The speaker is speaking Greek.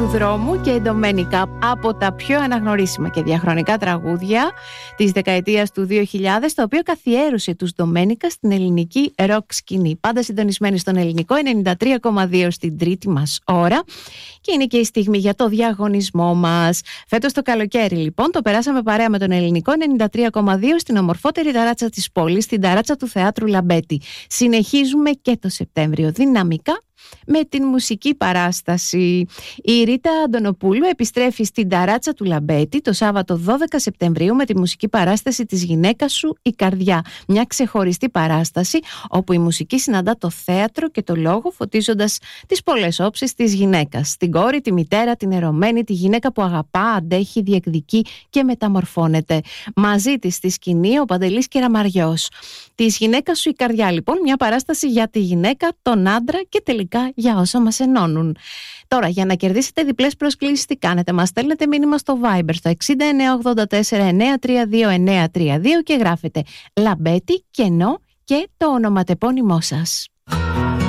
του δρόμου και Ντομένικα, από τα πιο αναγνωρίσιμα και διαχρονικά τραγούδια της δεκαετίας του 2000, το οποίο καθιέρωσε τους Ντομένικα στην ελληνική ροκ σκηνή. Πάντα συντονισμένοι στον ελληνικό 93,2 στην τρίτη μας ώρα, και είναι και η στιγμή για το διαγωνισμό μας. Φέτος το καλοκαίρι λοιπόν το περάσαμε παρέα με τον ελληνικό 93,2 στην ομορφότερη ταράτσα της πόλης, στην ταράτσα του Θεάτρου Λαμπέτη. Συνεχίζουμε και το Σεπτέμβριο δυναμικά με την μουσική παράσταση. Η Ρίτα Αντωνοπούλου επιστρέφει στην ταράτσα του Λαμπέτη το Σάββατο 12 Σεπτεμβρίου με τη μουσική παράσταση «Της γυναίκας σου η καρδιά». Μια ξεχωριστή παράσταση όπου η μουσική συναντά το θέατρο και το λόγο, φωτίζοντας τις πολλές όψεις της γυναίκας. Την κόρη, τη μητέρα, την ερωμένη, τη γυναίκα που αγαπά, αντέχει, διεκδικεί και μεταμορφώνεται. Μαζί της στη σκηνή ο Παντελής Κεραμαριός. «Της γυναίκας σου η καρδιά» λοιπόν, μια παράσταση για τη γυναίκα, τον άντρα και τελικά για όσα μας ενώνουν. Τώρα, για να κερδίσετε διπλές προσκλήσεις, τι κάνετε? Μας στέλνετε μήνυμα στο Viber στο 6984-932-932 και γράφετε Λαμπέτη, κενό και το ονοματεπώνυμό σας.